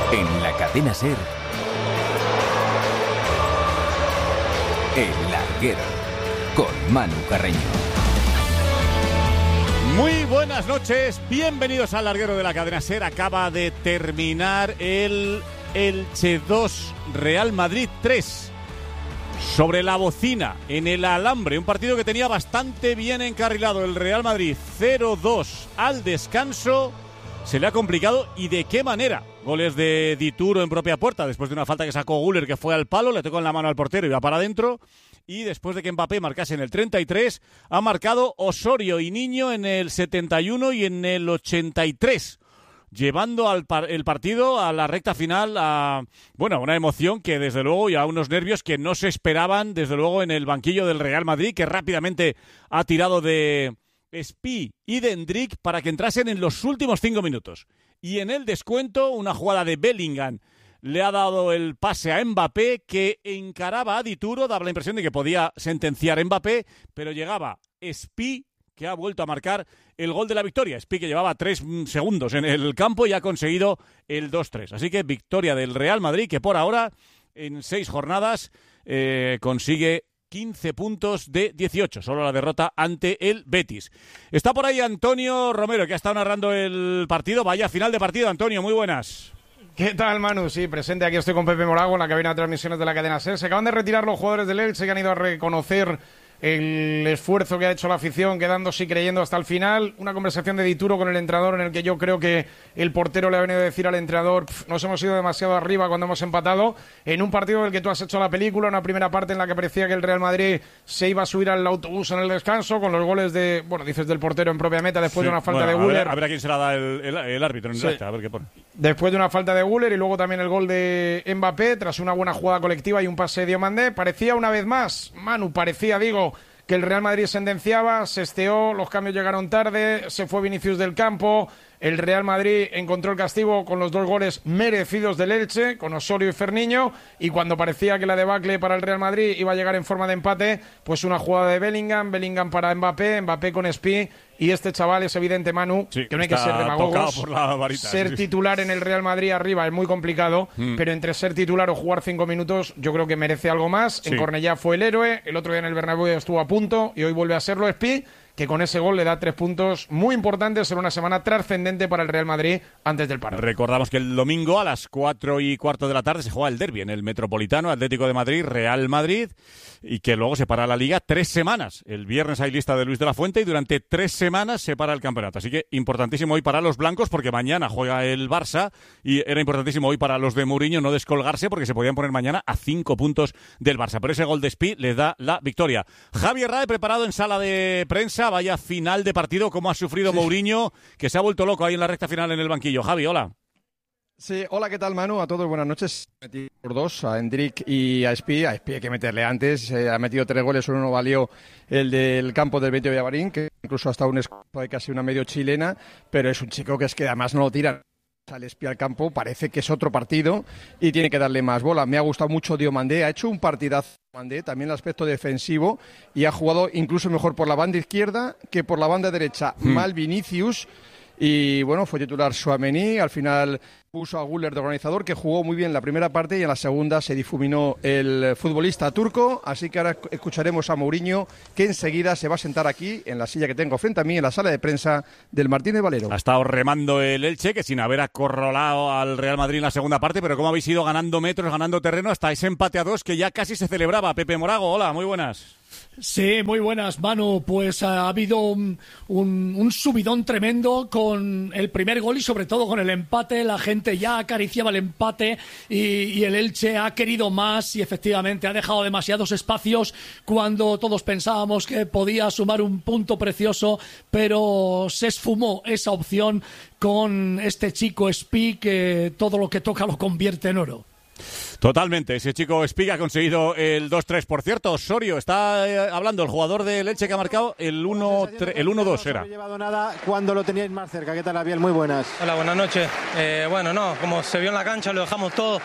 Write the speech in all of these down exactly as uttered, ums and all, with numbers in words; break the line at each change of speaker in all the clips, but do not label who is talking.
En la cadena SER, El Larguero, con Manu Carreño.
Muy buenas noches, bienvenidos al Larguero de la cadena SER. Acaba de terminar el Elche dos, Real Madrid tres. Sobre la bocina, en el alambre, un partido que tenía bastante bien encarrilado el Real Madrid. Cero dos al descanso. Se le ha complicado, y de qué manera. Goles de Dituro en propia puerta, después de una falta que sacó Güler, que fue al palo, le tocó en la mano al portero y va para adentro. Y después de que Mbappé marcase en el treinta y tres, ha marcado Osorio y Niño en el setenta y uno y en el ochenta y tres. Llevando al par- el partido a la recta final, a bueno, una emoción que desde luego, y a unos nervios que no se esperaban desde luego en el banquillo del Real Madrid, que rápidamente ha tirado de Spi y de Endrick para que entrasen en los últimos cinco minutos. Y en el descuento, una jugada de Bellingham le ha dado el pase a Mbappé, que encaraba a Dituro, daba la impresión de que podía sentenciar a Mbappé, pero llegaba Spi, que ha vuelto a marcar el gol de la victoria. Spi, que llevaba tres segundos en el campo y ha conseguido el dos tres. Así que victoria del Real Madrid, que por ahora, en seis jornadas, eh, consigue quince puntos de dieciocho. Solo la derrota ante el Betis. Está por ahí Antonio Romero, que ha estado narrando el partido. Vaya final de partido, Antonio, muy buenas.
¿Qué tal, Manu? Sí, presente, aquí estoy con Pepe Morago en la cabina de transmisiones de la cadena SER. Se acaban de retirar los jugadores del Elche, que han ido a reconocer el esfuerzo que ha hecho la afición, quedándose y creyendo hasta el final. Una conversación de Dituro con el entrenador, en el que yo creo que el portero le ha venido a decir al entrenador: nos hemos ido demasiado arriba cuando hemos empatado, en un partido en el que tú has hecho la película, una primera parte en la que parecía que el Real Madrid se iba a subir al autobús en el descanso, con los goles de, bueno, dices del portero en propia meta, después sí, de una falta
bueno,
de Güler.
A ver a quién se la da el, el, el árbitro en el sí. Acta, a ver qué pone.
Después de una falta de Güler y luego también el gol de Mbappé, tras una buena jugada colectiva y un pase de Diomandé. Parecía una vez más, Manu, parecía, digo, que el Real Madrid sentenciaba, se esteó, los cambios llegaron tarde, se fue Vinicius del campo. El Real Madrid encontró el castigo con los dos goles merecidos del Elche, con Osorio y Ferniño, y cuando parecía que la debacle para el Real Madrid iba a llegar en forma de empate, pues una jugada de Bellingham, Bellingham para Mbappé, Mbappé con Spi, y este chaval es evidente, Manu,
sí,
que no hay que ser demagogos.
Por la varita,
ser
sí.
titular en el Real Madrid arriba es muy complicado, mm. pero entre ser titular o jugar cinco minutos, yo creo que merece algo más. Sí. En Cornellá fue el héroe, el otro día en el Bernabéu estuvo a punto, y hoy vuelve a serlo Spi, que con ese gol le da tres puntos muy importantes en una semana trascendente para el Real Madrid antes del paro.
Recordamos que el domingo a las cuatro y cuarto de la tarde se juega el derbi en el Metropolitano, Atlético de Madrid, Real Madrid, y que luego se para la Liga tres semanas. El viernes hay lista de Luis de la Fuente y durante tres semanas se para el campeonato. Así que importantísimo hoy para los blancos, porque mañana juega el Barça, y era importantísimo hoy para los de Mourinho no descolgarse, porque se podían poner mañana a cinco puntos del Barça. Pero ese gol de Spi le da la victoria. Javi Herrade preparado en sala de prensa. Vaya final de partido, cómo ha sufrido sí. Mourinho, que se ha vuelto loco ahí en la recta final en el banquillo. Javi, hola.
Sí, hola, ¿qué tal, Manu? A todos, buenas noches. Metí por dos, a Endrick y a Spi. A Spi hay que meterle antes. Eh, ha metido tres goles, solo uno valió el del campo del Betis Villamarín, que incluso hasta un escudo de casi una medio chilena, pero es un chico que es que además no lo tira. Sale Spi al campo, parece que es otro partido y tiene que darle más bola. Me ha gustado mucho Diomandé, ha hecho un partidazo Diomandé, también el aspecto defensivo, y ha jugado incluso mejor por la banda izquierda que por la banda derecha. Hmm. Mal Vinicius, y bueno, fue titular Tchouaméni, al final puso a Güler de organizador, que jugó muy bien la primera parte, y en la segunda se difuminó el futbolista turco. Así que ahora escucharemos a Mourinho, que enseguida se va a sentar aquí en la silla que tengo frente a mí, en la sala de prensa del Martínez Valero.
Ha estado remando el Elche, que sin haber acorralado al Real Madrid en la segunda parte, pero cómo habéis ido ganando metros, ganando terreno, hasta ese empate a dos que ya casi se celebraba. Pepe Morago, hola, muy buenas.
Sí, muy buenas, Manu. Pues ha habido un, un, un subidón tremendo con el primer gol y sobre todo con el empate. La gente ya acariciaba el empate y, y el Elche ha querido más, y efectivamente ha dejado demasiados espacios cuando todos pensábamos que podía sumar un punto precioso, pero se esfumó esa opción con este chico Spi, que todo lo que toca lo convierte en oro.
Totalmente, ese chico Spi ha conseguido el dos tres. Por cierto, Osorio está eh, hablando, el jugador del Elche, que ha marcado el uno dos era.
No he llevado nada cuando lo teníais más cerca. ¿Qué tal, Abiel? Muy buenas.
Hola, buenas noches. Eh, bueno, no, como se vio en la cancha, lo dejamos todo.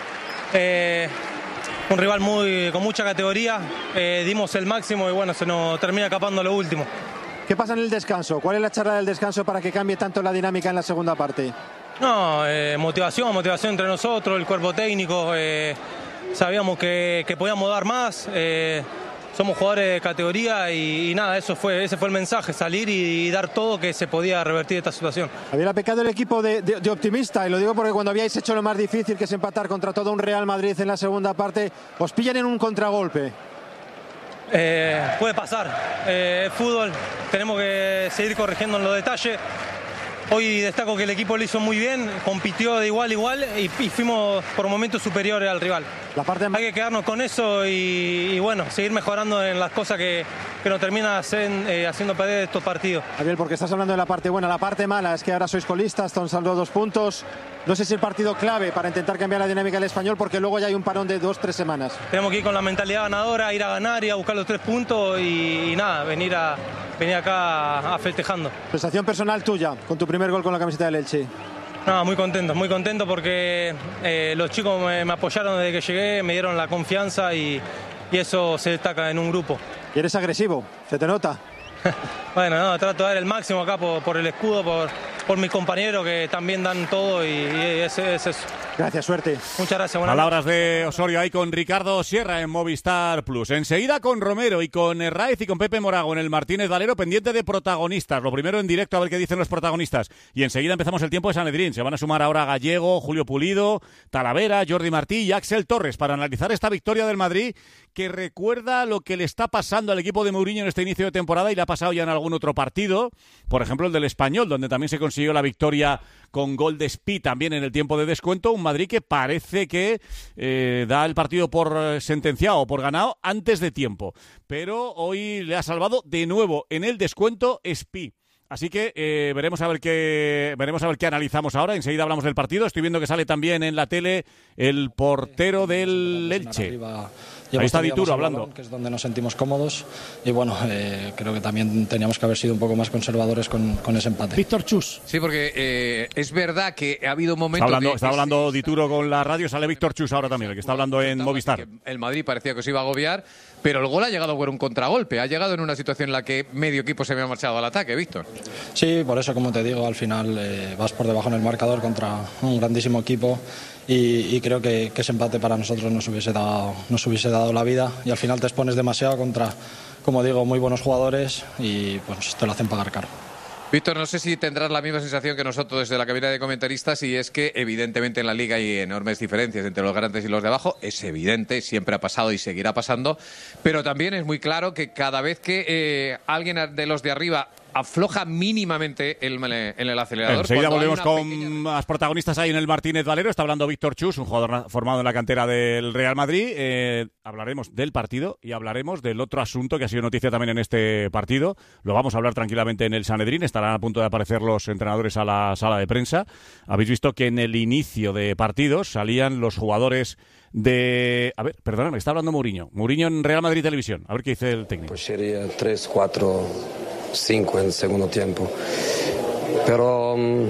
Eh, un rival muy con mucha categoría, eh, dimos el máximo y bueno, se nos termina escapando lo último.
¿Qué pasa en el descanso? ¿Cuál es la charla del descanso para que cambie tanto la dinámica en la segunda parte?
No, eh, motivación, motivación entre nosotros, el cuerpo técnico. Eh, sabíamos que, que podíamos dar más. Eh, somos jugadores de categoría y, y nada, eso fue, ese fue el mensaje, salir y, y dar todo que se podía revertir esta situación.
Había pecado el equipo de, de, de optimista, y lo digo porque cuando habíais hecho lo más difícil, que es empatar contra todo un Real Madrid en la segunda parte, os pillan en un contragolpe.
Eh, puede pasar, eh, fútbol, tenemos que seguir corrigiendo en los detalles. Hoy destaco que el equipo lo hizo muy bien, compitió de igual a igual y, y fuimos por momentos superiores al rival.
La parte...
Hay que quedarnos con eso y, y bueno, seguir mejorando en las cosas que, que nos terminan hacen, eh, haciendo perder estos partidos.
Javier, porque estás hablando de la parte buena, la parte mala es que ahora sois colistas, son saldo dos puntos. No sé si el partido clave para intentar cambiar la dinámica del Español, porque luego ya hay un parón de dos, tres semanas.
Tenemos que ir con la mentalidad ganadora, ir a ganar, ir a buscar los tres puntos y, y nada, venir, a, venir acá a, a festejando.
Sensación personal tuya, con tu primer gol con la camiseta del Elche.
No, muy contento, muy contento porque eh, los chicos me, me apoyaron desde que llegué, me dieron la confianza y, y eso se destaca en un grupo.
Y eres agresivo, se te nota.
Bueno, no, trato de dar el máximo acá por, por el escudo, por, por mis compañeros que también dan todo y, y ese es eso.
Gracias, suerte.
Muchas gracias.
Palabras de Osorio ahí con Ricardo Sierra en Movistar Plus. Enseguida con Romero y con Herráez y con Pepe Morago en el Martínez Valero, pendiente de protagonistas. Lo primero en directo a ver qué dicen los protagonistas. Y enseguida empezamos el tiempo de Sanedrín. Se van a sumar ahora Gallego, Julio Pulido, Talavera, Jordi Martí y Axel Torres para analizar esta victoria del Madrid, que recuerda lo que le está pasando al equipo de Mourinho en este inicio de temporada y le ha pasado ya en algún otro partido, por ejemplo el del Español, donde también se consiguió la victoria con gol de Spi también en el tiempo de descuento. Un Madrid que parece que eh, da el partido por sentenciado o por ganado antes de tiempo, pero hoy le ha salvado de nuevo en el descuento Spi. Así que eh, veremos a ver qué veremos a ver qué analizamos ahora. Enseguida hablamos del partido. Estoy viendo que sale también en la tele el portero del Elche. Ahí está Dituro hablando.
Balón, que es donde nos sentimos cómodos. Y bueno, eh, creo que también teníamos que haber sido un poco más conservadores con, con ese empate.
Víctor Chus.
Sí, porque eh, es verdad que ha habido momentos...
Está hablando,
que,
está hablando Dituro con la radio, sale Víctor Chus ahora también, el que está hablando en Movistar.
El Madrid parecía que se iba a agobiar, pero el gol ha llegado por un contragolpe. Ha llegado en una situación en la que medio equipo se había marchado al ataque, Víctor.
Sí, por eso, como te digo, al final eh, vas por debajo en el marcador contra un grandísimo equipo. Y, y creo que, que ese empate para nosotros nos hubiese dado nos hubiese dado la vida, y al final te expones demasiado contra, como digo, muy buenos jugadores y pues te lo hacen pagar caro.
Víctor, no sé si tendrás la misma sensación que nosotros desde la cabina de comentaristas, y es que evidentemente en la Liga hay enormes diferencias entre los grandes y los de abajo. Es evidente, siempre ha pasado y seguirá pasando, pero también es muy claro que cada vez que eh, alguien de los de arriba afloja mínimamente el, en el acelerador.
Enseguida volvemos con
pequeña...
más protagonistas ahí en el Martínez Valero. Está hablando Víctor Chus, un jugador formado en la cantera del Real Madrid. Eh, hablaremos del partido y hablaremos del otro asunto que ha sido noticia también en este partido. Lo vamos a hablar tranquilamente en el Sanedrín. Estarán a punto de aparecer los entrenadores a la sala de prensa. Habéis visto que en el inicio de partidos salían los jugadores de... A ver, perdóname, está hablando Mourinho. Mourinho en Real Madrid Televisión. A ver qué dice el técnico.
Pues sería tres, cuatro... cinco en el segundo tiempo, pero um,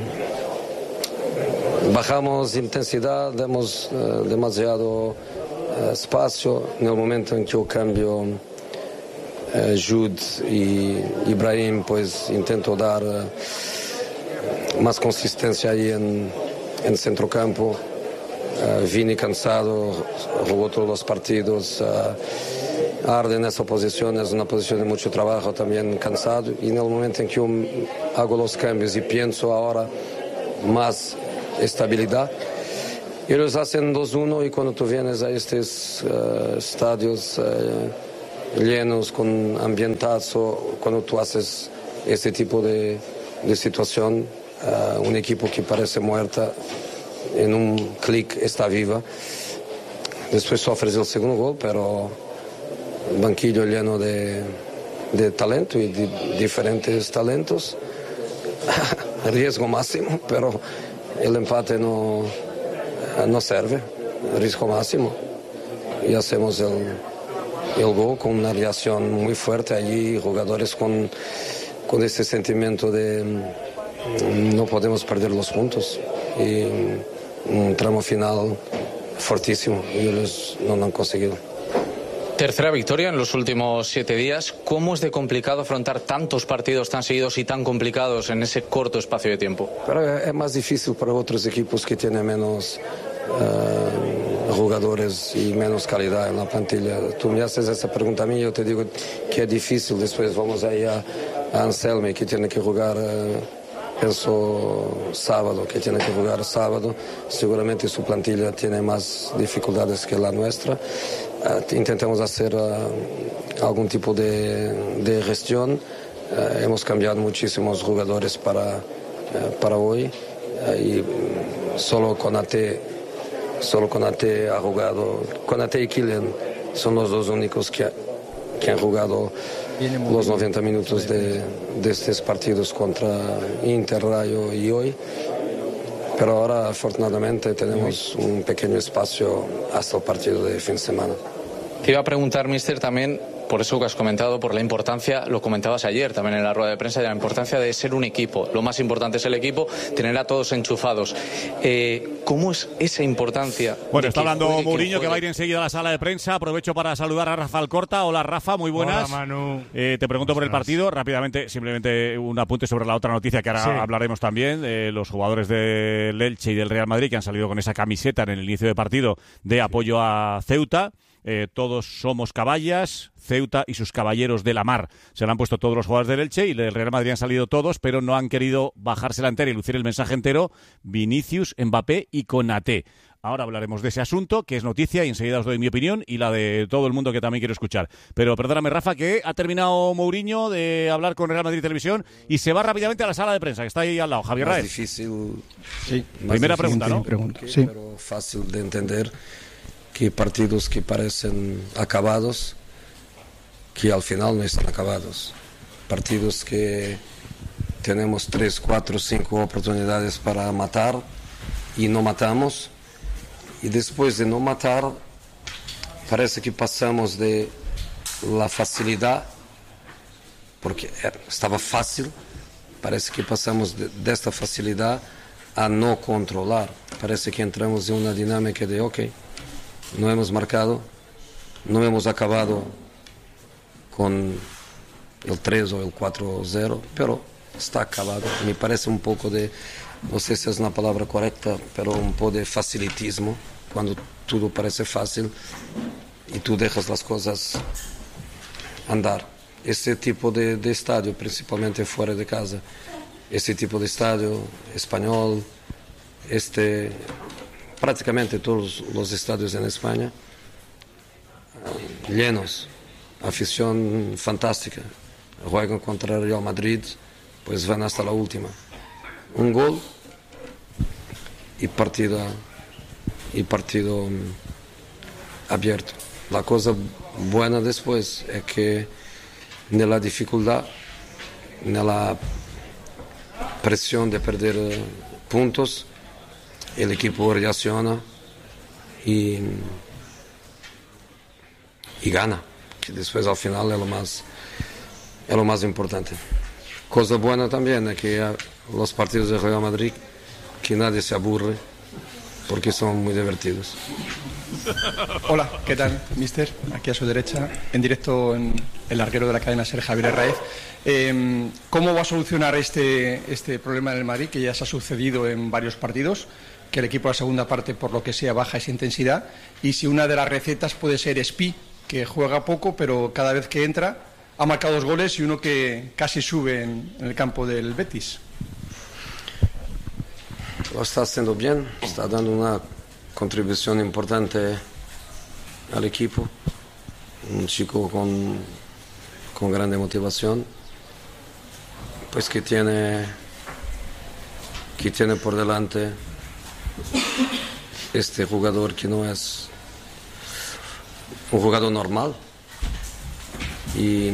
bajamos intensidad, damos uh, demasiado uh, espacio. En el momento en que yo cambio uh, Jude y Ibrahim, pues intento dar uh, más consistencia ahí en, en centrocampo. Uh, Vini cansado, jugó todos los partidos. Uh, Arde en esa posición, es una posición de mucho trabajo, también cansado, y en el momento en que yo hago los cambios y pienso ahora más estabilidad, ellos hacen dos uno, y cuando tú vienes a estos uh, estadios uh, llenos con ambientazo, cuando tú haces este tipo de, de situación, uh, un equipo que parece muerta, en un clic está viva. Después sufres el segundo gol, pero banquillo lleno de, de talento y de diferentes talentos. Riesgo máximo, pero el empate no, no sirve. Riesgo máximo. Y hacemos el, el gol con una reacción muy fuerte allí, jugadores con, con este sentimiento de no podemos perder los puntos. Y un tramo final fortísimo y ellos no lo han conseguido.
Tercera victoria en los últimos siete días. ¿Cómo es de complicado afrontar tantos partidos tan seguidos y tan complicados en ese corto espacio de tiempo?
Pero es más difícil para otros equipos que tienen menos uh, jugadores y menos calidad en la plantilla. Tú me haces esa pregunta a mí, yo te digo que es difícil. Después vamos ahí a, a Anselme, que tiene que jugar... Uh, Pienso sábado, que tiene que jugar sábado. Seguramente su plantilla tiene más dificultades que la nuestra. Uh, intentamos hacer uh, algún tipo de, de gestión. Uh, hemos cambiado muchísimos jugadores para, uh, para hoy. Uh, y solo Konate, solo Konate ha jugado. Konate y Kylian son los dos únicos que, que han jugado los noventa minutos de, de estos partidos contra Inter, Rayo y hoy. Pero ahora, afortunadamente, tenemos un pequeño espacio hasta el partido de fin de semana.
Te iba a preguntar, mister, también, por eso que has comentado, por la importancia, lo comentabas ayer también en la rueda de prensa, de la importancia de ser un equipo. Lo más importante es el equipo, tener a todos enchufados. Eh, ¿Cómo es esa importancia?
Bueno, está hablando Mourinho, que va a ir enseguida a la sala de prensa. Aprovecho para saludar a Rafa Alcorta. Hola, Rafa, muy buenas.
Hola, Manu.
Eh, te pregunto por el partido. Rápidamente, simplemente un apunte sobre la otra noticia que ahora sí hablaremos también. Eh, los jugadores del Elche y del Real Madrid que han salido con esa camiseta en el inicio de partido de apoyo a Ceuta. Eh, todos somos caballas, Ceuta y sus caballeros de la mar. Se lo han puesto todos los jugadores del Elche y del Real Madrid han salido todos, pero no han querido bajársela entera y lucir el mensaje entero. Vinicius, Mbappé y Konaté. Ahora hablaremos de ese asunto, que es noticia, y enseguida os doy mi opinión y la de todo el mundo que también quiero escuchar. Pero perdóname, Rafa, que ha terminado Mourinho de hablar con Real Madrid Televisión y se va rápidamente a la sala de prensa, que está ahí al lado. Javier Raez.
Más difícil.
Sí. Primera pregunta, ¿no?
Pregunta. Sí. Pero fácil de entender que partidos que parecen acabados, que al final no están acabados. Partidos que tenemos tres, cuatro, cinco oportunidades para matar y no matamos. Y después de no matar, parece que pasamos de la facilidad, porque estaba fácil, parece que pasamos de, de esta facilidad a no controlar. Parece que entramos en una dinámica de, ok, no hemos marcado, no hemos acabado con el tres o el cuatro cero, pero está acabado. Me parece un poco de, no sé si es una palabra correcta, pero un poco de facilitismo, cuando todo parece fácil y tú dejas las cosas andar. Este tipo de, de estadio, principalmente fuera de casa, este tipo de estadio español, este... prácticamente todos los estadios en España uh, llenos, afición fantástica, juegan contra el Real Madrid, pues van hasta la última, un gol y partido, y partido um, abierto. La cosa buena después es que en la dificultad, en la presión de perder uh, puntos, el equipo reacciona y, y gana, que después al final es lo más, es lo más importante. Cosa buena también es que los partidos de Real Madrid, que nadie se aburre, porque son muy divertidos.
Hola, ¿qué tal, mister? Aquí a su derecha, en directo en el larguero de la cadena SER, Javier Raez. Eh, ¿Cómo va a solucionar este, este problema en el Madrid, que ya se ha sucedido en varios partidos? Que el equipo de la segunda parte, por lo que sea, baja esa intensidad, y si una de las recetas puede ser Spi, que juega poco, pero cada vez que entra ha marcado dos goles y uno que casi sube en, en el campo del Betis.
Lo está haciendo bien, está dando una contribución importante al equipo, un chico con, con grande motivación, pues que tiene, que tiene por delante este jugador que no es un jugador normal, y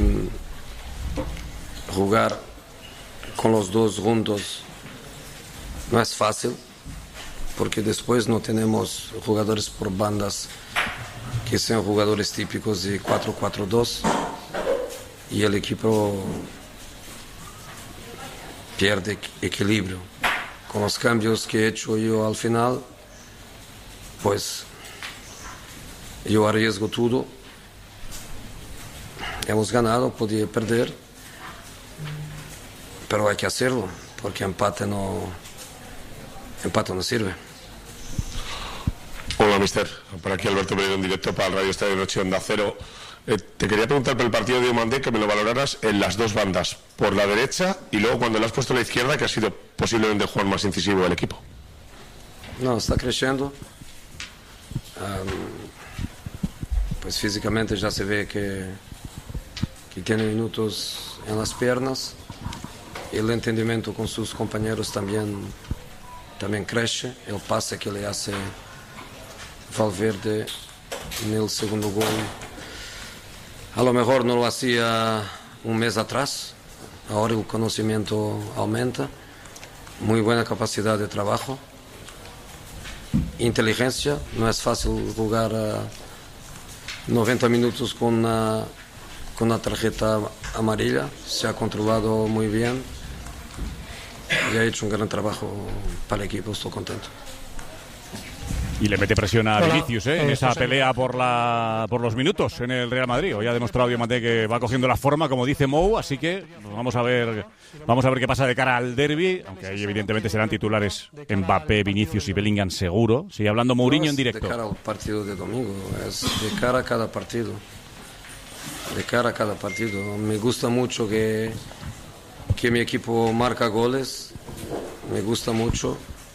jugar con los dos juntos no es fácil, porque después no tenemos jugadores por bandas que sean jugadores típicos de cuatro cuatro dos, y el equipo pierde equilibrio. Con los cambios que he hecho yo al final, pues yo arriesgo todo hemos ganado, podía perder, pero hay que hacerlo, porque empate no, empate no sirve.
Hola, mister. Por aquí Alberto Pereiro en directo para el Radio Estadio Noche Onda Cero. Eh, te quería preguntar por el partido de Diomandé, que me lo valoraras en las dos bandas, por la derecha y luego cuando lo has puesto a la izquierda, que ha sido posiblemente el jugador más incisivo del equipo.
No, está creciendo. Um, pues físicamente ya se ve que, que tiene minutos en las piernas. El entendimiento con sus compañeros también, también crece. El pase que le hace Valverde en el segundo gol, a lo mejor no lo hacía un mes atrás. Ahora el conocimiento aumenta. Muy buena capacidad de trabajo. Inteligencia. No es fácil jugar uh, noventa minutos con una, con una tarjeta amarilla. Se ha controlado muy bien y ha hecho un gran trabajo para el equipo. Estoy contento.
Y le mete presión a
Hola.
Vinicius ¿eh? en
Eh,
esa
José.
pelea por la por los minutos en el Real Madrid. Hoy ha demostrado Diomandé que va cogiendo la forma, como dice Mou, así que pues, vamos a ver vamos a ver qué pasa de cara al derbi, aunque ahí evidentemente serán titulares Mbappé, Vinicius y Bellingham seguro. Sigue hablando Mourinho en
De
directo.
cara al partido de domingo, es de cara a cada partido. De cara a cada partido. Me gusta mucho que, que mi equipo marca goles. Me gusta mucho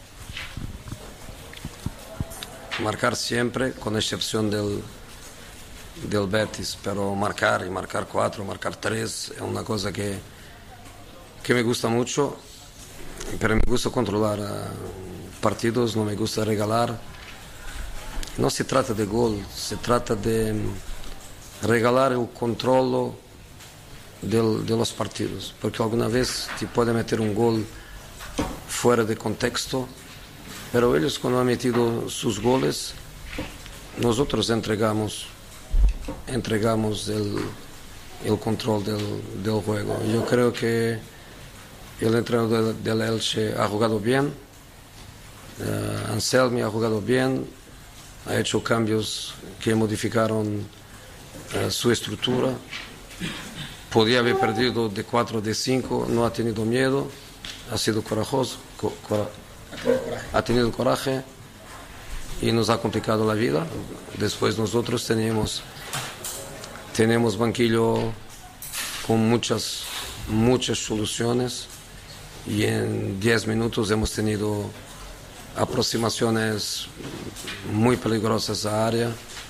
marcar siempre, con excepción del, del Betis, pero marcar y marcar cuatro, marcar tres es una cosa que, que me gusta mucho, pero me gusta controlar uh, partidos, no me gusta regalar. No se trata de gol, se trata de regalar el control del, de los partidos, porque alguna vez te puede meter un gol fuera de contexto, pero ellos cuando han metido sus goles, nosotros entregamos, entregamos el, el control del, del juego. Yo creo que el entrenador del, del Elche ha jugado bien, uh, Anselmi ha jugado bien, ha hecho cambios que modificaron uh, su estructura. Podía haber perdido de cuatro, de cinco, no ha tenido miedo, ha sido corajoso, co cora ha tenido coraje y nos ha complicado la vida. Después nosotros tenemos, tenemos banquillo con muchas, muchas soluciones y en diez minutos hemos tenido aproximaciones muy peligrosas a área.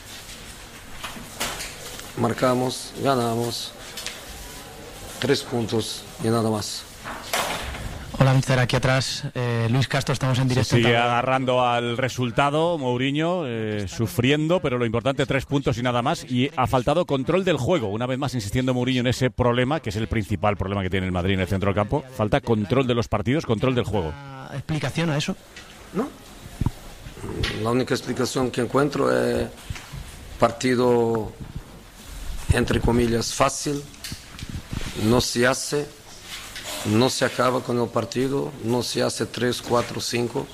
Marcamos, ganamos, tres puntos y nada más.
Hola, mister, aquí atrás, eh, Luis Castro, estamos en directo.
Se sigue agarrando al resultado, Mourinho, eh, sufriendo, pero lo importante, tres puntos y nada más. Y ha faltado control del juego, una vez más insistiendo Mourinho en ese problema, que es el principal problema que tiene el Madrid en el centro del campo. Falta control de los partidos, control del juego.
¿Explicación a eso?
No. La única explicación que encuentro es partido, entre comillas, fácil, no se hace. No se acaba con el partido, no se hace tres, cuatro, cinco.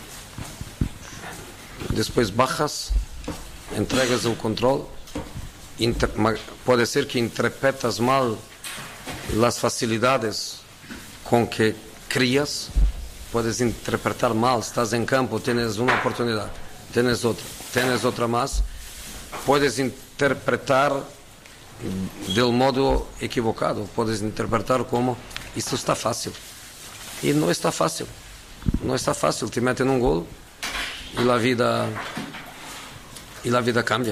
Después bajas, entregas el control. Inter puede ser que interpretas mal las facilidades con que crías. Puedes interpretar mal, estás en campo, tienes una oportunidad, tienes otra, tienes otra más. Puedes interpretar del modo equivocado, puedes interpretar como esto está fácil. Y no está fácil. No está fácil. Te meten un gol y la vida, y la vida cambia.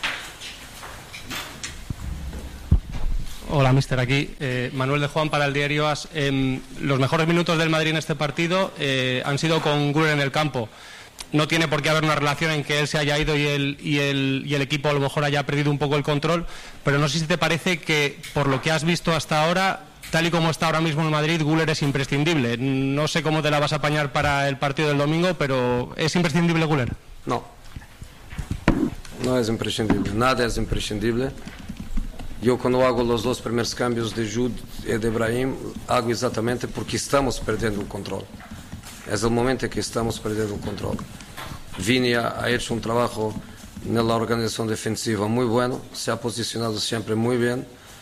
Hola, mister, aquí eh, Manuel de Juan para el diario AS. Eh, los mejores minutos del Madrid en este partido eh, han sido con Güler en el campo. No tiene por qué haber una relación en que él se haya ido y el, y, el, y el equipo a lo mejor haya perdido un poco el control, pero no sé si te parece que, por lo que has visto hasta ahora, tal y como está ahora mismo en Madrid, Güler es imprescindible. No sé cómo te la vas a apañar para el partido del domingo, pero ¿es imprescindible Güler?
No. No es imprescindible. Nada es imprescindible. Yo cuando hago los dos primeros cambios de Jude y de Brahim, hago exactamente porque estamos perdiendo el control. Es el momento en que estamos perdiendo el control. Vini ha, ha hecho un trabajo en la organización defensiva muy bueno, se ha posicionado siempre muy bien.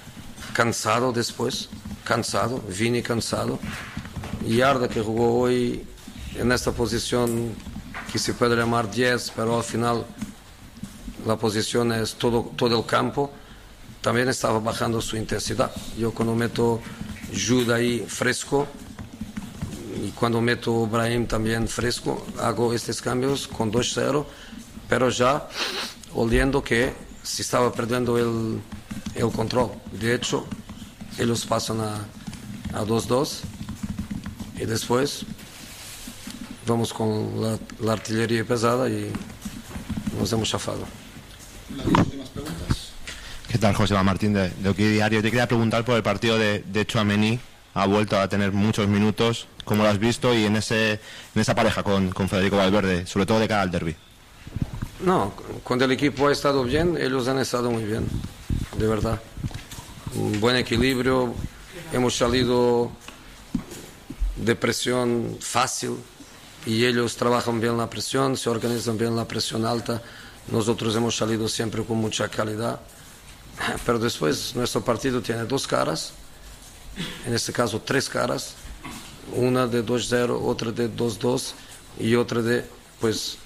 cansado después, cansado, vine cansado. Y Arda, que jugó hoy en esta posición que se puede llamar diez, pero al final la posición es todo, todo el campo, también estaba bajando su intensidad. Yo cuando meto Jude ahí fresco y cuando meto Brahim también fresco, hago estos cambios con dos cero, pero ya oliendo que se estaba perdiendo el, el control. De hecho, ellos pasan a, a dos dos y después vamos con la, la artillería pesada y nos hemos chafado.
Las últimas preguntas. ¿Qué tal, José Martín de, de Oki Diario? Te quería preguntar por el partido de, de Tchouaméni. Ha vuelto a tener muchos minutos. ¿Cómo lo has visto? Y en ese en esa pareja con, con Federico Valverde, sobre todo de cara al derbi.
No, cuando el equipo ha estado bien, ellos han estado muy bien, de verdad. Un buen equilibrio, hemos salido de presión fácil y ellos trabajan bien la presión, se organizan bien la presión alta. Nosotros hemos salido siempre con mucha calidad, pero después nuestro partido tiene dos caras, en este caso tres caras, una de dos cero, otra de dos dos y otra de, pues,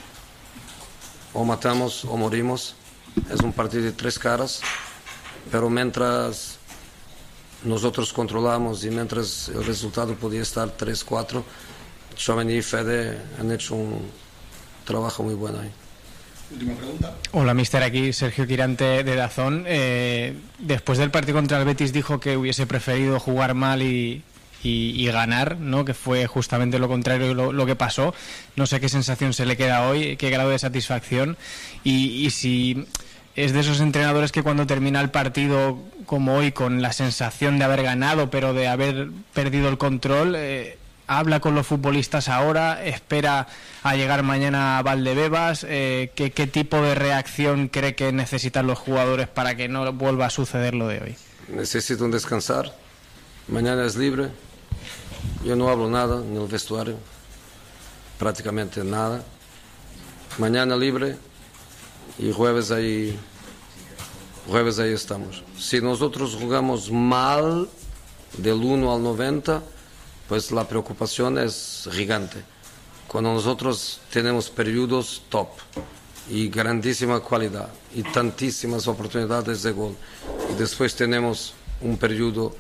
o matamos o morimos. Es un partido de tres caras, pero mientras nosotros controlamos y mientras el resultado podía estar tres cuatro, Tchouaméni y Fede han hecho un trabajo muy bueno ahí.
Última pregunta. Hola, mister, aquí Sergio Quirante de Dazón. Eh, después del partido contra el Betis dijo que hubiese preferido jugar mal y, y, y ganar, ¿no? Que fue justamente lo contrario lo, lo que pasó. No sé qué sensación se le queda hoy, qué grado de satisfacción y, y si es de esos entrenadores que cuando termina el partido como hoy con la sensación de haber ganado pero de haber perdido el control, eh, habla con los futbolistas ahora, espera a llegar mañana a Valdebebas, eh, ¿qué, qué tipo de reacción cree que necesitan los jugadores para que no vuelva a suceder lo de hoy?
Necesito descansar, mañana es libre, yo no hablo nada en el vestuario, prácticamente nada, mañana libre y jueves ahí, jueves ahí estamos. Si nosotros jugamos mal del uno al noventa, pues la preocupación es gigante. Cuando nosotros tenemos periodos top y grandísima calidad y tantísimas oportunidades de gol, y después tenemos un periodo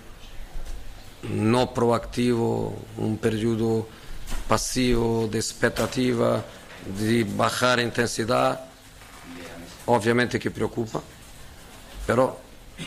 no proactivo, un periodo pasivo de expectativa, de bajar intensidad, obviamente que preocupa, pero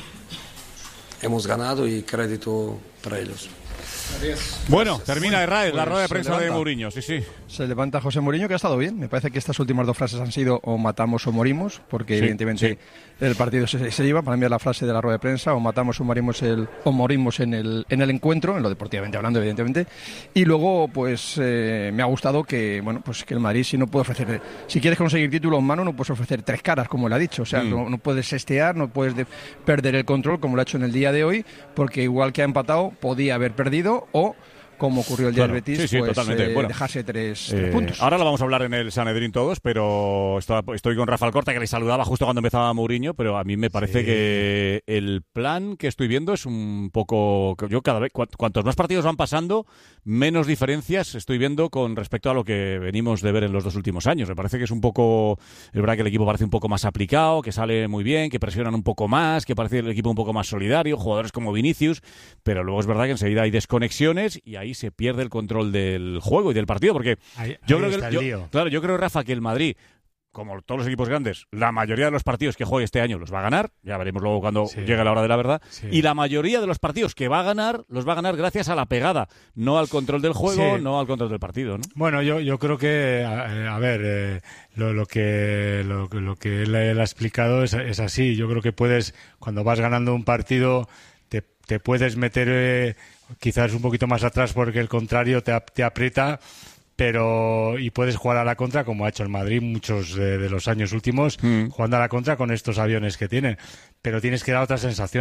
hemos ganado y crédito para ellos.
Bueno, termina Israel, la
Pues
rueda de
se
prensa
levanta.
de Mourinho, sí, sí.
Se levanta José Mourinho, que ha estado bien. Me parece que estas últimas dos frases han sido o matamos o morimos, porque
Sí,
evidentemente
sí.
el partido se, se lleva. Para mí es la frase de la rueda de prensa, o matamos o morimos, el, o morimos en el, en el encuentro, en lo deportivamente hablando, evidentemente. Y luego, pues eh, me ha gustado que, bueno, pues que el Madrid, si no puede ofrecer, si quieres conseguir títulos, mano, no puedes ofrecer tres caras, como él ha dicho. O sea,
Mm.
no, no puedes estear, no puedes de- perder el control, como lo ha hecho en el día de hoy, porque igual que ha empatado, podía haber perdido, o como ocurrió el día
Claro,
del Betis,
sí, sí,
pues
totalmente.
eh,
Bueno,
dejarse tres,
Eh,
tres puntos.
Ahora lo vamos a hablar en el Sanedrín todos, pero estoy, estoy con Rafa Alcorta, que le saludaba justo cuando empezaba Mourinho, pero a mí me parece
Sí.
que el plan que estoy viendo es un poco... Yo cada vez, cu- cuantos más partidos van pasando, menos diferencias estoy viendo con respecto a lo que venimos de ver en los dos últimos años. Me parece que es un poco... Es verdad que el equipo parece un poco más aplicado, que sale muy bien, que presionan un poco más, que parece el equipo un poco más solidario, jugadores como Vinicius, pero luego es verdad que enseguida hay desconexiones y ahí se pierde el control del juego y del partido, porque
Ahí-
yo
ahí
creo
está
que
el
yo-
lío.
claro, yo creo, Rafa, que el Madrid, como todos los equipos grandes, la mayoría de los partidos que juegue este año los va a ganar, ya veremos luego cuando
Sí.
llegue la hora de la verdad,
Sí.
y la mayoría de los partidos que va a ganar, los va a ganar gracias a la pegada, no al control del juego,
Sí.
no al control del partido, ¿no?
Bueno, yo, yo creo que, a, a ver, eh, lo, lo que lo, lo que él, él ha explicado es, es así. Yo creo que puedes, cuando vas ganando un partido, te, te puedes meter eh, quizás un poquito más atrás porque el contrario te, ap- te aprieta, pero y puedes jugar a la contra como ha hecho el Madrid muchos de, de los años últimos,
Mm.
jugando a la contra con estos aviones que tienen. Pero tienes que dar otra sensación.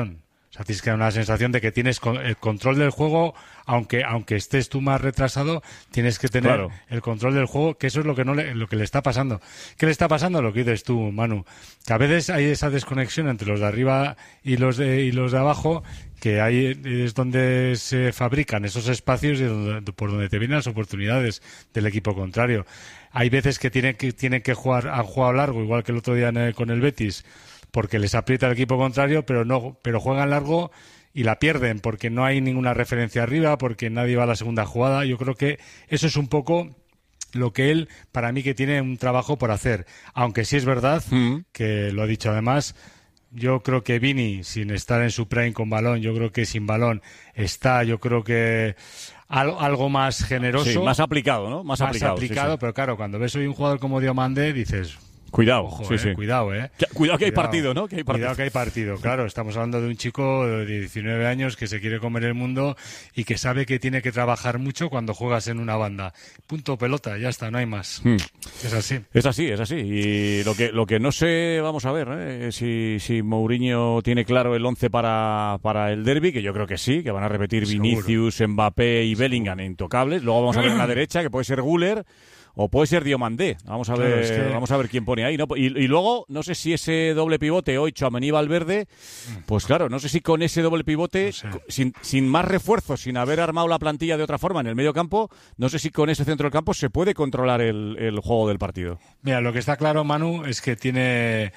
O sea, tienes que dar una sensación de que tienes con, el control del juego, aunque aunque estés tú más retrasado, tienes que tener
Claro.
el control del juego, que eso es lo que no le, lo que le está pasando. ¿Qué le está pasando? Lo que dices tú, Manu, que a veces hay esa desconexión entre los de arriba y los de y los de abajo, que ahí es donde se fabrican esos espacios y donde, por donde te vienen las oportunidades del equipo contrario. Hay veces que tienen que tienen que jugar, han jugado largo, igual que el otro día en el- con el Betis, porque les aprieta el equipo contrario, pero no, pero juegan largo y la pierden porque no hay ninguna referencia arriba, porque nadie va a la segunda jugada. Yo creo que eso es un poco lo que él, para mí, que tiene un trabajo por hacer. Aunque sí es verdad que lo ha dicho además. Yo creo que Vini, sin estar en su prime con balón, yo creo que sin balón está, yo creo que algo, algo más generoso.
Sí, más aplicado, ¿no? Más,
Más
aplicado.
aplicado,
sí, sí.
pero claro, cuando ves hoy un jugador como Diomandé, dices...
Cuidado,
Ojo,
sí,
eh,
sí.
cuidado, eh.
Que- cuidado que hay partido, ¿no? Que hay partido.
Cuidado que hay partido, claro. Estamos hablando de un chico de diecinueve años que se quiere comer el mundo y que sabe que tiene que trabajar mucho cuando juegas en una banda. Punto, pelota, ya está, no hay más.
Hmm.
Es así.
Es así, es así. Y lo que lo que no sé, vamos a ver, ¿eh? si, si Mourinho tiene claro el once para, para el derbi, que yo creo que sí, que van a repetir
Seguro.
Vinicius, Mbappé y Bellingham intocables. Luego vamos a ver en la derecha, que puede ser Güler o puede ser Diomandé. Vamos a
Claro,
ver,
es que-
vamos a ver quién pone ahí, ¿no? Y, y luego, no sé si ese doble pivote hoy, Tchouaméni Valverde, pues claro, no sé si con ese doble pivote, co- sin, sin más refuerzos, sin haber armado la plantilla de otra forma en el medio campo, no sé si con ese centro del campo se puede controlar el, el juego del partido.
Mira, lo que está claro, Manu, es que tiene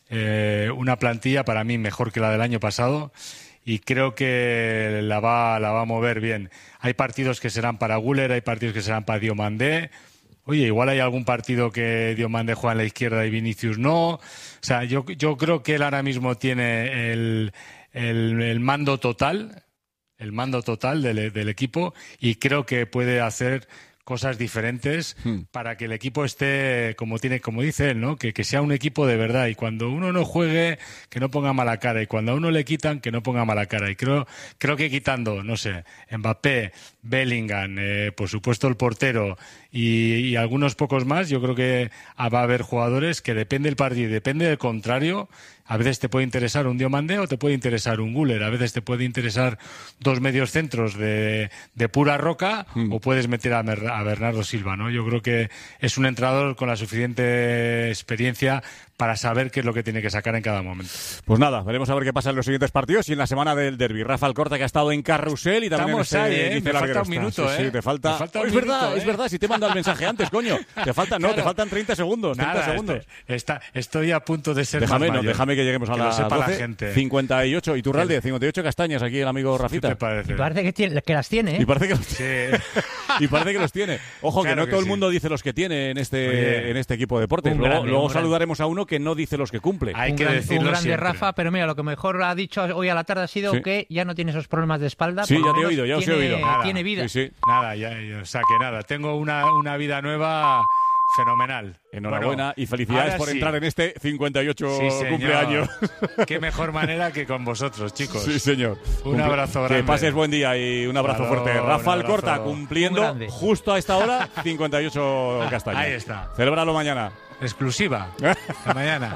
eh, una plantilla para mí mejor que la del año pasado y creo que la va, la va a mover bien. Hay partidos que serán para Güler, hay partidos que serán para Diomandé. Oye, igual hay algún partido que Diomandé juega en la izquierda y Vinicius no. O sea, yo, yo creo que él ahora mismo tiene el, el, el mando total, el mando total del, del equipo y creo que puede hacer cosas diferentes para que el equipo esté como tiene, como dice él, ¿no? Que, que sea un equipo de verdad y cuando uno no juegue, que no ponga mala cara y cuando a uno le quitan, que no ponga mala cara. Y creo, creo que quitando, no sé, Mbappé, Bellingham, eh, por supuesto el portero y, y algunos pocos más, yo creo que va a haber jugadores que depende del partido y depende del contrario. A veces te puede interesar un Diomandé o te puede interesar un Güler. A veces te puede interesar dos medios centros de, de pura roca o puedes meter a, Mer- a Bernardo Silva, ¿no? Yo creo que es un entrenador con la suficiente experiencia para saber qué es lo que tiene que sacar en cada momento.
Pues nada, veremos a ver qué pasa en los siguientes partidos y en la semana del derbi. Rafa Alcorta, que ha estado en Carrusel y también
Estamos
en ese
ahí, ¿eh?
inicio
Me falta
larguero
un
está.
minuto,
Sí,
¿eh?
sí, te falta...
Me falta
Oh,
un
es verdad,
minuto,
es
¿eh?
verdad, si te he mandado el mensaje antes, coño. Te falta, no, te
Claro.
faltan treinta segundos, treinta
Nada,
segundos.
este- está, estoy a punto de ser
Déjame,
más
no,
mayor.
déjame que lleguemos a
Que lo
las
sepa la
doce.
gente.
cincuenta y ocho, y Turralde, cincuenta y ocho castañas aquí el amigo Rafita.
¿Qué te parece?
Y parece que, tiene- que las tiene, ¿eh?
Y parece que los tiene. Y parece que los tiene. Ojo,
Claro
que no
que
todo el
sí.
mundo dice los que tiene en este,
Oye,
en este equipo de deportes.
un
Luego,
grande,
luego
un grande.
saludaremos a uno que no dice los que cumple.
Hay
un
que
gran-
decirlo
un grande
siempre.
Rafa, pero mira, lo que mejor ha dicho hoy a la tarde ha sido
Sí.
que ya no tiene esos problemas de espalda.
Sí,
por lo
ya te he
menos
oído, ya os he
tiene,
oído. Nada.
Tiene vida.
Sí, sí.
Nada, ya, ya, o sea que nada, tengo una, una vida nueva fenomenal.
Enhorabuena
Bueno,
y felicidades
ahora
por
sí.
entrar en este cincuenta y ocho
Sí, señor.
cumpleaños.
Qué mejor manera que con vosotros, chicos.
Sí, señor.
Un
Cumple-
abrazo
Que
grande.
pases buen día y un abrazo
Claro,
fuerte.
un
Rafa
abrazo.
Alcorta
Un
cumpliendo
grande.
justo a esta hora cincuenta y ocho castañas.
Ahí está.
Celébralo mañana.
Exclusiva. Hasta mañana.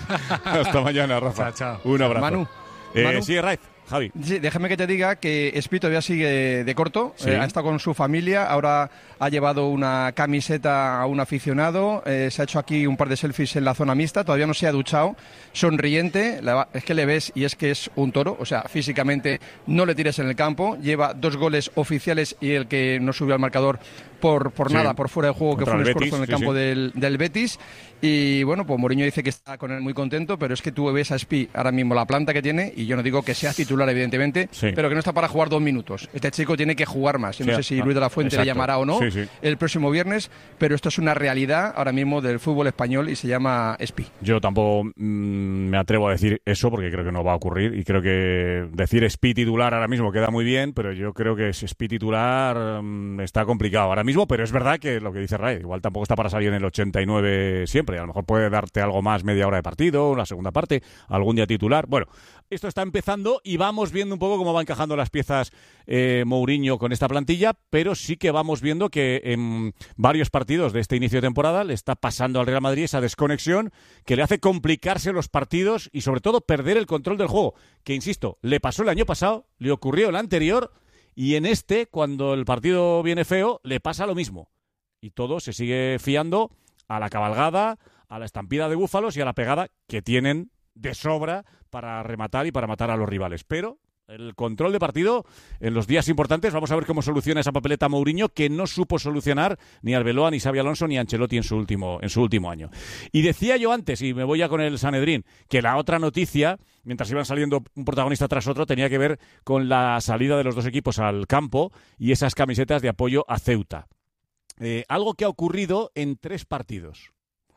Hasta mañana, Rafa.
Chao, chao.
Un abrazo.
Manu,
Eh,
Manu.
Sí, Raif, Javi.
Sí, déjame que te diga que Espi todavía sigue de corto,
Sí.
eh, ha estado con su familia, ahora ha llevado una camiseta a un aficionado, eh, se ha hecho aquí un par de selfies en la zona mixta, todavía no se ha duchado, sonriente, la- es que le ves y es que es un toro, o sea, físicamente no le tires en el campo, lleva dos goles oficiales y el que no subió al marcador por, por
Sí.
nada, por fuera de juego, que
Contra
fue un
el
esfuerzo
Betis,
en el
sí,
campo
sí.
del, del Betis. Y bueno, pues Mourinho dice que está con él muy contento, pero es que tú ves a Espi ahora mismo la planta que tiene, y yo no digo que sea titular, evidentemente,
Sí.
pero que no está para jugar dos minutos. Este chico tiene que jugar más. Yo no
Sí,
sé si
ah,
Luis de la Fuente le
exacto.
llamará o no
Sí, sí.
el próximo viernes, pero esto es una realidad ahora mismo del fútbol español y se llama Espi.
Yo tampoco mm, me atrevo a decir eso porque creo que no va a ocurrir y creo que decir Espi titular ahora mismo queda muy bien, pero yo creo que ese Espi titular mm, está complicado ahora mismo, pero es verdad que lo que dice Ray, igual tampoco está para salir en el ochenta y nueve siempre, a lo mejor puede darte algo más media hora de partido, la segunda parte, algún día titular. Bueno, esto está empezando y va vamos viendo un poco cómo va encajando las piezas eh, Mourinho con esta plantilla, pero sí que vamos viendo que en varios partidos de este inicio de temporada le está pasando al Real Madrid esa desconexión que le hace complicarse los partidos y sobre todo perder el control del juego, que insisto, le pasó el año pasado, le ocurrió el anterior y en este, cuando el partido viene feo, le pasa lo mismo. Y todo se sigue fiando a la cabalgada, a la estampida de búfalos y a la pegada que tienen de sobra para rematar y para matar a los rivales. Pero el control de partido en los días importantes, vamos a ver cómo soluciona esa papeleta Mourinho, que no supo solucionar ni Arbeloa, ni Xabi Alonso, ni Ancelotti en su último, en su último año. Y decía yo antes, y me voy ya con el Sanedrín, que la otra noticia, mientras iban saliendo un protagonista tras otro, tenía que ver con la salida de los dos equipos al campo y esas camisetas de apoyo a Ceuta. Eh, algo que ha ocurrido en tres partidos.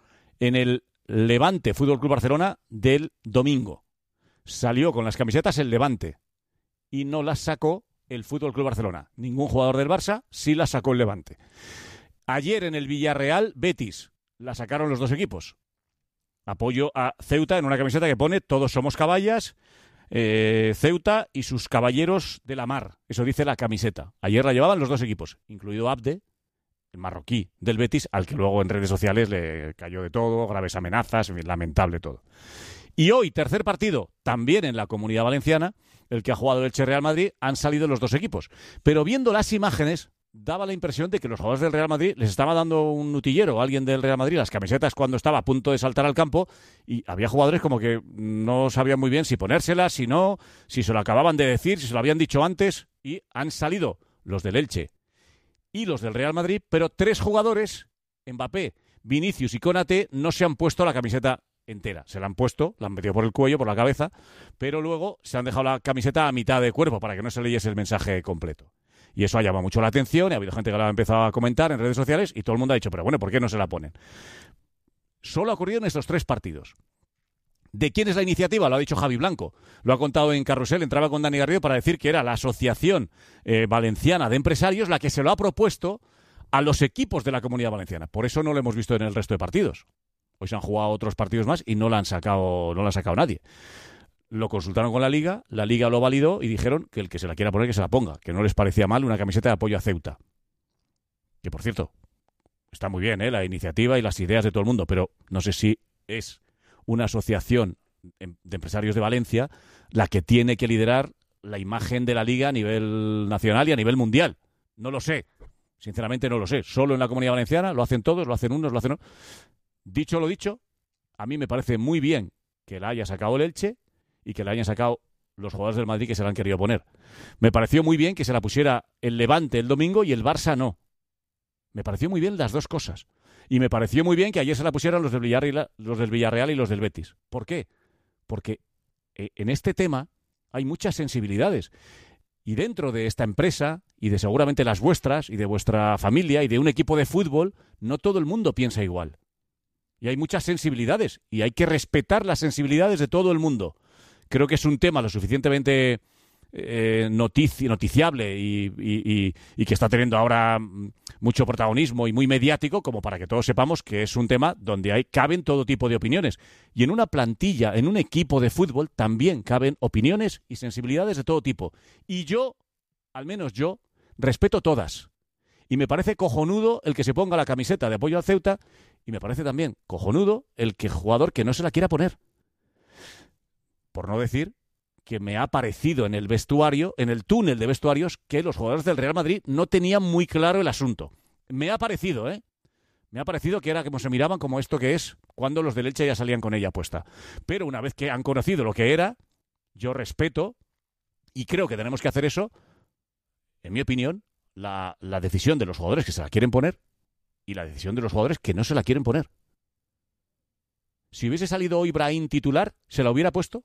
En el Levante Fútbol Club Barcelona del domingo. Salió con las camisetas el Levante y no las sacó el Fútbol Club Barcelona. Ningún jugador del Barça, sí las sacó el Levante. Ayer en el Villarreal Betis la sacaron los dos equipos. Apoyo a Ceuta en una camiseta que pone todos somos caballas, eh, Ceuta y sus caballeros de la mar. Eso dice la camiseta. Ayer la llevaban los dos equipos, incluido Abde, el marroquí del Betis, al que luego en redes sociales le cayó de todo, graves amenazas, lamentable todo. Y hoy, tercer partido, también en la Comunidad Valenciana, el que ha jugado el Elche Real Madrid, han salido los dos equipos. Pero viendo las imágenes, daba la impresión de que los jugadores del Real Madrid les estaba dando un nutillero a alguien del Real Madrid las camisetas cuando estaba a punto de saltar al campo, y había jugadores como que no sabían muy bien si ponérselas, si no, si se lo acababan de decir, si se lo habían dicho antes, y han salido los del Elche y los del Real Madrid, pero tres jugadores, Mbappé, Vinicius y Konaté, no se han puesto la camiseta entera. Se la han puesto, la han metido por el cuello, por la cabeza, pero luego se han dejado la camiseta a mitad de cuerpo para que no se leyese el mensaje completo. Y eso ha llamado mucho la atención y ha habido gente que lo ha empezado a comentar en redes sociales y todo el mundo ha dicho, pero bueno, ¿por qué no se la ponen? Solo ha ocurrido en estos tres partidos. ¿De quién es la iniciativa? Lo ha dicho Javi Blanco. Lo ha contado en Carrusel. Entraba con Dani Garrido para decir que era la Asociación eh, Valenciana de Empresarios la que se lo ha propuesto a los equipos de la Comunidad Valenciana. Por eso no lo hemos visto en el resto de partidos. Hoy se han jugado otros partidos más y no la han sacado, no la ha sacado nadie. Lo consultaron con la Liga, la Liga lo validó y dijeron que el que se la quiera poner que se la ponga, que no les parecía mal una camiseta de apoyo a Ceuta. Que, por cierto, está muy bien, ¿eh? La iniciativa y las ideas de todo el mundo, pero no sé si es una asociación de empresarios de Valencia la que tiene que liderar la imagen de la Liga a nivel nacional y a nivel mundial. No lo sé. Sinceramente no lo sé. Solo en la Comunidad Valenciana lo hacen todos, lo hacen unos, lo hacen otros. Dicho lo dicho, a mí me parece muy bien que la haya sacado el Elche y que la hayan sacado los jugadores del Madrid que se la han querido poner. Me pareció muy bien que se la pusiera el Levante el domingo y el Barça no. Me pareció muy bien las dos cosas. Y me pareció muy bien que ayer se la pusieran los del Villarreal, los del Villarreal y los del Betis. ¿Por qué? Porque en este tema hay muchas sensibilidades. Y dentro de esta empresa, y de seguramente las vuestras, y de vuestra familia, y de un equipo de fútbol, no todo el mundo piensa igual. Y hay muchas sensibilidades, y hay que respetar las sensibilidades de todo el mundo. Creo que es un tema lo suficientemente eh, notici- noticiable y, y, y, y que está teniendo ahora mucho protagonismo y muy mediático como para que todos sepamos que es un tema donde hay, caben todo tipo de opiniones. Y en una plantilla, en un equipo de fútbol, también caben opiniones y sensibilidades de todo tipo. Y yo, al menos yo, respeto todas. Y me parece cojonudo el que se ponga la camiseta de apoyo al Ceuta y me parece también cojonudo el que jugador que no se la quiera poner. Por no decir que me ha parecido en el vestuario, en el túnel de vestuarios, que los jugadores del Real Madrid no tenían muy claro el asunto. Me ha parecido, ¿eh? Me ha parecido que era como se miraban como esto que es cuando los del Elche ya salían con ella puesta. Pero una vez que han conocido lo que era, yo respeto y creo que tenemos que hacer eso, en mi opinión, la, la decisión de los jugadores que se la quieren poner y la decisión de los jugadores que no se la quieren poner. Si hubiese salido hoy Brahim titular, ¿se la hubiera puesto?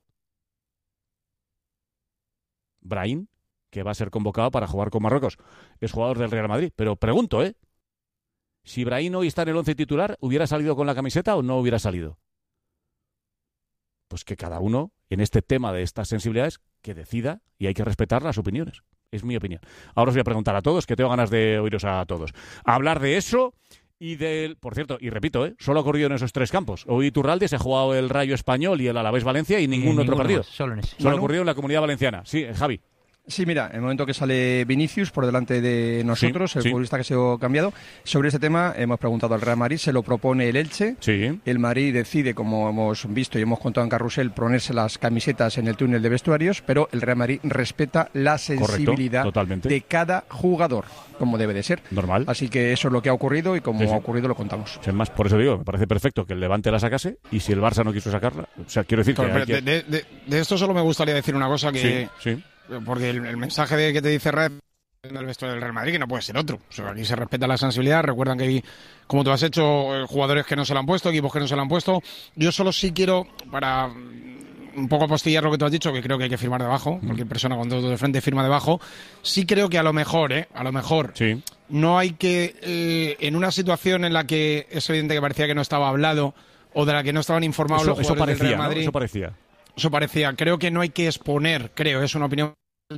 Brahim, que va a ser convocado para jugar con Marruecos, es jugador del Real Madrid. Pero pregunto, ¿eh? Si Brahim hoy está en el once titular, ¿hubiera salido con la camiseta o no hubiera salido? Pues que cada uno, en este tema de estas sensibilidades, que decida y hay que respetar las opiniones. Es mi opinión. Ahora os voy a preguntar a todos, que tengo ganas de oíros a todos. A hablar de eso Y del, por cierto, y repito, ¿eh? solo ha ocurrido en esos tres campos. Hoy Iturralde se ha jugado el Rayo Español y el Alavés Valencia y ningún
Y
otro
ninguno
partido.
más, solo en ese.
Solo ha
Manu.
ocurrido en la Comunidad Valenciana. Sí, Javi.
Sí, mira, en el momento que sale Vinicius por delante de nosotros,
Sí,
el
sí.
futbolista que se ha cambiado, sobre este tema hemos preguntado al Real Madrid, se lo propone el Elche.
Sí.
El Madrid decide, como hemos visto y hemos contado en Carrusel, ponerse las camisetas en el túnel de vestuarios, pero el Real Madrid respeta la sensibilidad
totalmente.
de cada jugador, como debe de ser.
Normal.
Así que eso es lo que ha ocurrido y como
Sí, sí.
ha ocurrido lo contamos.
Sin más, por eso digo, me parece perfecto que el Levante la sacase y si el Barça no quiso sacarla, o sea, quiero decir que,
Pero,
hay
pero
que...
de, de- de esto solo me gustaría decir una cosa que...
Sí, sí.
Porque el, el mensaje de que te dice Red en el vestuario del Real Madrid que no puede ser otro. O sea, aquí se respeta la sensibilidad. Recuerdan que hay, como tú has hecho, eh, jugadores que no se la han puesto, equipos que no se la han puesto. Yo solo sí quiero, para mm, un poco apostillar lo que tú has dicho, que creo que hay que firmar debajo. Cualquier persona con todo de frente firma debajo. Sí creo que a lo mejor, ¿eh? A lo mejor...
Sí.
No hay que, eh, en una situación en la que es evidente que parecía que no estaba hablado o de la que no estaban informados
Eso,
los
eso
jugadores
parecía,
del Real
¿no?
Madrid.
Eso parecía.
Eso parecía. Creo que no hay que exponer, creo, es una opinión,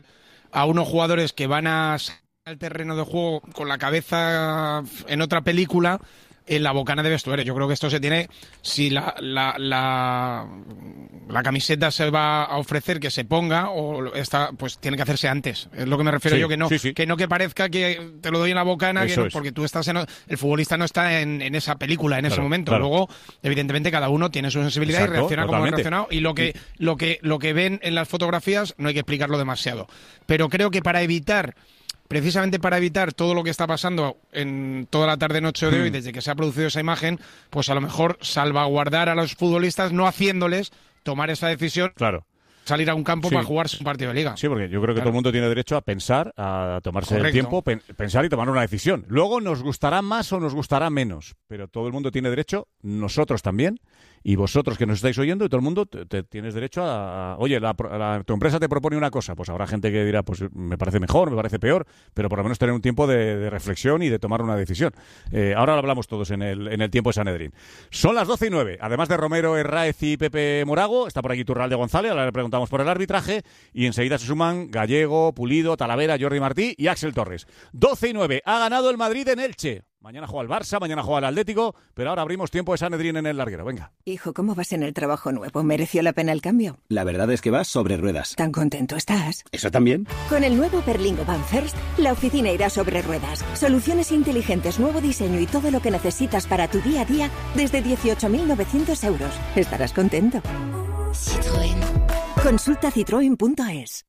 a unos jugadores que van a salir al terreno de juego con la cabeza en otra película en la bocana de vestuario. Yo creo que esto se tiene, si la, la, la, la camiseta se va a ofrecer que se ponga, o esta, pues tiene que hacerse antes. Es lo que me refiero
Sí,
yo, que no,
sí, sí.
que no que parezca que te lo doy en la bocana, que
Eso
no,
es.
porque tú estás en, el futbolista no está en, en esa película en ese
Claro,
momento.
claro.
Luego, evidentemente, cada uno tiene su sensibilidad
Exacto,
y reacciona como ha
totalmente.
reaccionado. Y lo que, lo que, lo que ven en las fotografías no hay que explicarlo demasiado. Pero creo que para evitar, precisamente para evitar todo lo que está pasando en toda la tarde-noche de hoy,
Mm.
desde que se ha producido esa imagen, pues a lo mejor salvaguardar a los futbolistas no haciéndoles tomar esa decisión.
Claro.
Salir a un campo
Sí.
para jugarse un partido de liga.
Sí, porque yo creo que
Claro.
todo el mundo tiene derecho a pensar, a tomarse el
Correcto.
tiempo, pen- pensar y tomar una decisión. Luego nos gustará más o nos gustará menos, pero todo el mundo tiene derecho, nosotros también, y vosotros que nos estáis oyendo, y todo el mundo te, te tienes derecho a... a- oye, la, pro- la- tu empresa te propone una cosa, pues habrá gente que dirá, pues me parece mejor, me parece peor, pero por lo menos tener un tiempo de, de reflexión y de tomar una decisión. Eh, ahora lo hablamos todos en el, en el tiempo de Sanedrín. Son las doce y nueve. Además de Romero, Herráez y Pepe Morago, está por aquí Turralde González, ahora le preguntamos por el arbitraje, y enseguida se suman Gallego, Pulido, Talavera, Jordi Martí y Axel Torres. doce y nueve. Ha ganado el Madrid en Elche. Mañana juega el Barça, mañana juega el Atlético, pero ahora abrimos tiempo de Sanedrín en el larguero. Venga.
Hijo, ¿cómo vas en el trabajo nuevo? ¿Mereció la pena el cambio?
La verdad es que vas sobre ruedas.
¿Tan contento estás?
¿Eso también?
Con el nuevo Berlingo Van First, la oficina irá sobre ruedas. Soluciones inteligentes, nuevo diseño y todo lo que necesitas para tu día a día desde dieciocho mil novecientos euros. Estarás contento. Citroën. Consulta citroen punto es.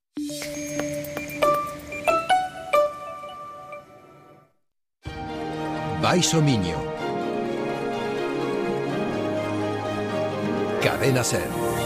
Baixo Miño. Cadena Ser.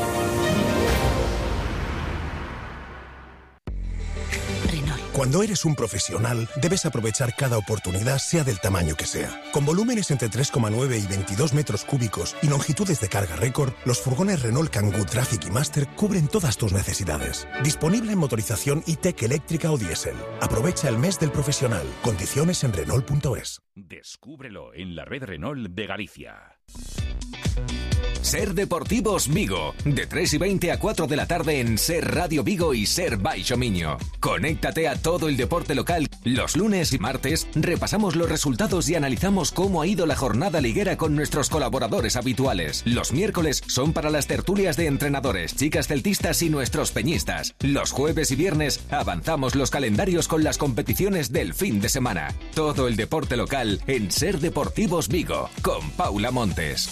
Cuando eres un profesional, debes aprovechar cada oportunidad, sea del tamaño que sea. Con volúmenes entre tres coma nueve y veintidós metros cúbicos y longitudes de carga récord, los furgones Renault Kangoo Traffic y Master cubren todas tus necesidades. Disponible en motorización e-tech eléctrica o diésel. Aprovecha el mes del profesional. Condiciones en Renault punto es.
Descúbrelo en la red Renault de Galicia.
Ser Deportivos Vigo, de tres y veinte a cuatro de la tarde en Ser Radio Vigo y Ser Baixo Miño. Conéctate a todo el deporte local. Los lunes y martes repasamos los resultados y analizamos cómo ha ido la jornada liguera con nuestros colaboradores habituales. Los miércoles son para las tertulias de entrenadores, chicas celtistas y nuestros peñistas. Los jueves y viernes avanzamos los calendarios con las competiciones del fin de semana. Todo el deporte local en Ser Deportivos Vigo, con Paula Montes.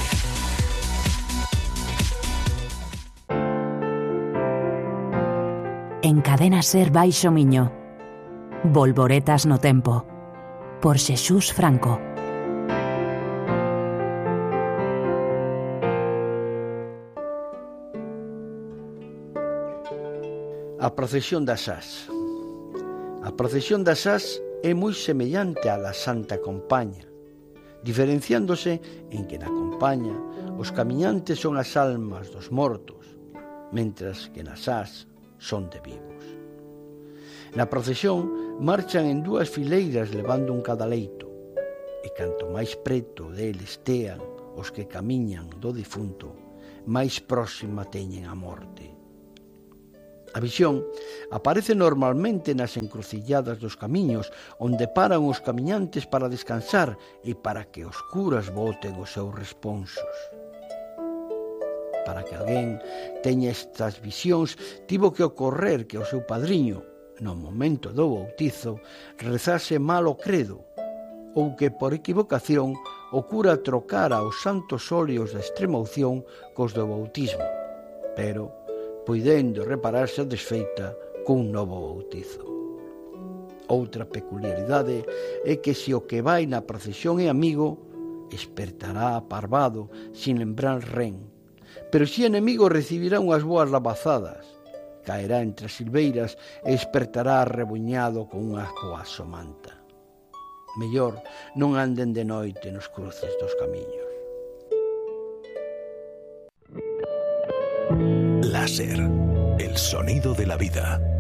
En Cadena Ser Baixo Miño. Volvoretas no tempo. Por Xesús Franco.
A procesión das As. A procesión das As é moi semellante á da Santa Compaña, diferenciándose en que na Compaña os camiñantes son as almas dos mortos, mentras que nas As son de vivos. Na procesión marchan en dúas fileiras levando un cadaleito, e canto máis preto deles estean os que camiñan do difunto, máis próxima teñen a morte. A visión aparece normalmente nas encrucilladas dos camiños, onde paran os camiñantes para descansar e para que os curas boten os seus responsos. Para que alguén teña estas visións, tivo que ocorrer que o seu padriño, no momento do bautizo, rezase mal o credo, ou que por equivocación o cura trocara os santos óleos da extrema unción cos do bautismo, pero podendo repararse a desfeita cun novo bautizo. Outra peculiaridade é que se o que vai na procesión é amigo, espertará aparvado, sin lembrar ren, pero se enemigo recibirá unhas boas lavazadas, caerá entre as silveiras e espertará arrebuñado con unha coa somanta. Mellor non anden de noite nos cruces dos camiños.
Láser, el sonido de la vida.